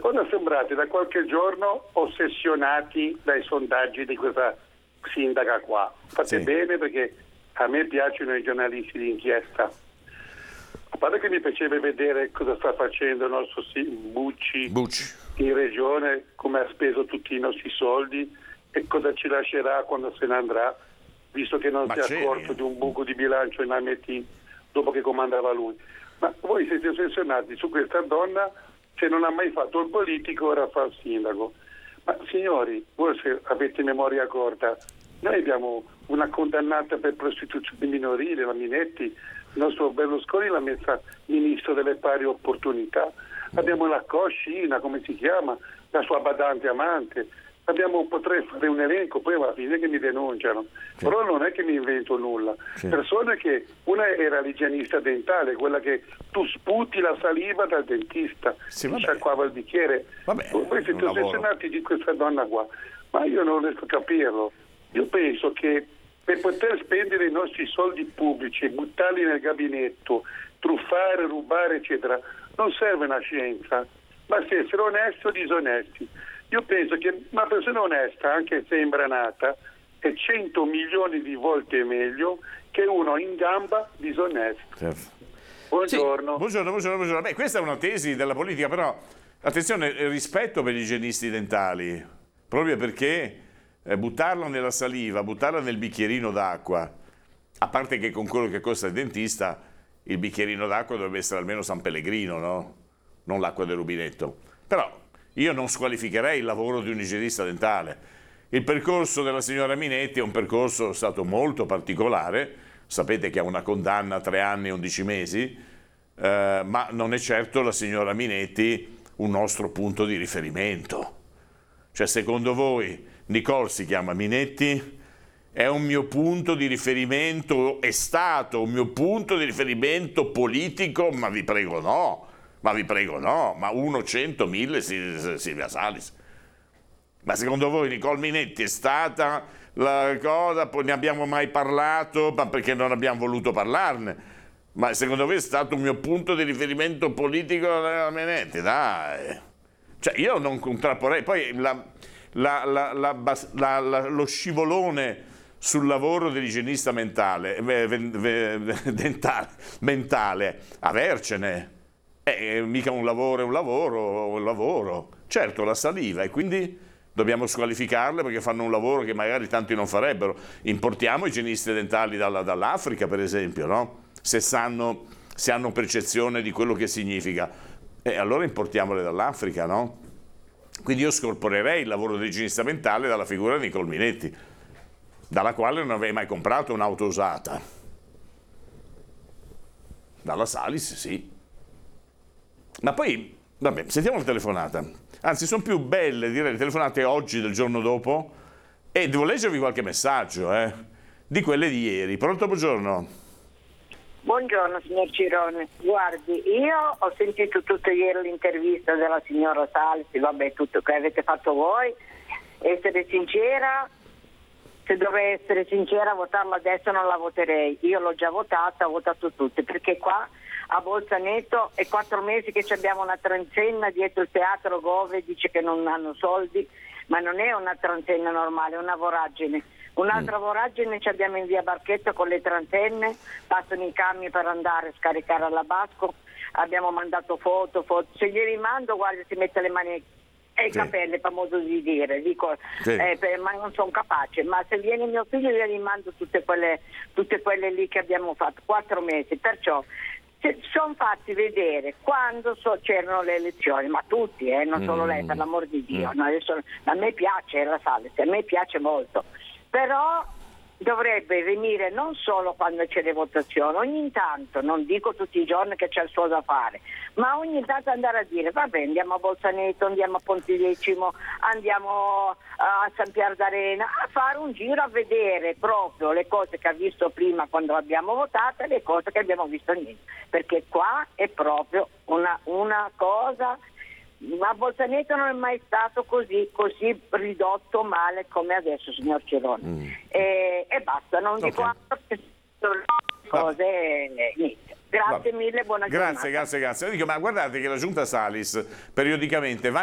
Secondo sembrate da qualche giorno ossessionati dai sondaggi di questa sindaca qua. Fate bene, perché a me piacciono i giornalisti di inchiesta. A parte che mi piaceva vedere cosa sta facendo il nostro Bucci in regione, come ha speso tutti i nostri soldi e cosa ci lascerà quando se ne andrà, visto che non si è accorto di un buco di bilancio in Ametin dopo che comandava lui. Ma voi siete ossessionati su questa donna, se non ha mai fatto il politico ora fa il sindaco. Ma signori, voi se avete memoria corta, noi abbiamo una condannata per prostituzione minorile, la Minetti, il nostro Berlusconi l'ha messa ministro delle pari opportunità, abbiamo la Coscina, come si chiama, la sua badante amante, potrei fare un elenco, poi alla fine che mi denunciano, però non è che mi invento nulla, persone che, una era l'igienista dentale, quella che tu sputi la saliva dal dentista, sciacquava il bicchiere, voi siete ossessionati di questa donna qua, ma io non riesco a capirlo. Io penso che per poter spendere i nostri soldi pubblici e buttarli nel gabinetto, truffare, rubare eccetera, non serve una scienza, basta essere onesti o disonesti. Io penso che una persona onesta, anche se imbranata, è 100 milioni di volte meglio che uno in gamba disonesto. Buongiorno. Buongiorno. Beh, questa è una tesi della politica, però attenzione, rispetto per gli igienisti dentali, proprio perché buttarla nella saliva, buttarla nel bicchierino d'acqua, a parte che con quello che costa il dentista, il bicchierino d'acqua dovrebbe essere almeno San Pellegrino, no? Non l'acqua del rubinetto. Però io non squalificherei il lavoro di un igienista dentale. Il percorso della signora Minetti è un percorso stato molto particolare, sapete che ha una condanna a 3 anni e 11 mesi, ma non è certo la signora Minetti un nostro punto di riferimento. Cioè, secondo voi Nicole si chiama Minetti? È un mio punto di riferimento, è stato un mio punto di riferimento politico? Ma vi prego no, ma 1, 100, 1000 Silvia Salis. Ma secondo voi Nicole Minetti è stata la cosa, poi ne abbiamo mai parlato, ma perché non abbiamo voluto parlarne? Ma secondo voi è stato un mio punto di riferimento politico Minetti? Dai! Cioè, io non contrapporrei, poi lo scivolone sul lavoro dell'igienista mentale, avercene. Mica un lavoro è un lavoro. Certo, la saliva, e quindi dobbiamo squalificarle perché fanno un lavoro che magari tanti non farebbero. Importiamo igienisti dentali dall'Africa, per esempio, no? Se hanno percezione di quello che significa. Allora importiamole dall'Africa, no? Quindi io scorporerei il lavoro dell'igienista mentale dalla figura di Nicole Minetti, dalla quale non avrei mai comprato un'auto usata. Dalla Salis, sì. Ma poi, vabbè, sentiamo la telefonata. Anzi, sono più belle, direi, le telefonate oggi del giorno dopo. E devo leggervi qualche messaggio, di quelle di ieri. Pronto, buongiorno. Buongiorno signor Cirone, guardi, io ho sentito tutto ieri l'intervista della signora Salsi, vabbè, tutto che avete fatto voi, essere sincera, se dovrei essere sincera, votarla adesso non la voterei, io l'ho già votata, ho votato tutte, perché qua a Bolzaneto è 4 mesi che abbiamo una transenna dietro il teatro Gove, dice che non hanno soldi, ma non è una transenna normale, è una voragine. Un'altra voragine ci abbiamo in via Barchetto con le transenne, passano i camion per andare a scaricare alla Basco, abbiamo mandato foto, se gli rimando, guarda, si mette le mani e i capelli, per modo di dire, dico, ma non sono capace, ma se viene mio figlio gli rimando tutte quelle lì che abbiamo fatto, 4 mesi, perciò sono fatti vedere quando c'erano le elezioni, ma tutti, non solo lei, per l'amor di Dio, no, adesso, a me piace la Salles, a me piace molto. Però dovrebbe venire non solo quando c'è le votazioni, ogni tanto, non dico tutti i giorni che c'è il suo da fare, ma ogni tanto andare a dire, vabbè, andiamo a Bolzaneto, andiamo a Pontidecimo, andiamo a San Pier d'Arena, a fare un giro a vedere proprio le cose che ha visto prima quando abbiamo votato e le cose che abbiamo visto niente, perché qua è proprio una cosa... Ma Bolzaneto non è mai stato così ridotto male come adesso, signor Cirone. E basta, non dico altro, cose niente. Grazie mille, buona giornata. Grazie. Dico, ma guardate che la Giunta Salis periodicamente va